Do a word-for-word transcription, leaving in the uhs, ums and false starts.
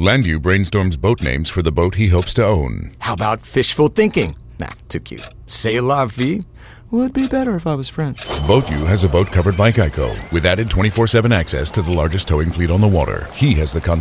Landu brainstorms boat names for the boat he hopes to own. How about fishful thinking? Nah, too cute. C'est la vie? Would be better if I was French. BoatU has a boat covered by Geico with added twenty-four seven access to the largest towing fleet on the water. He has the confidence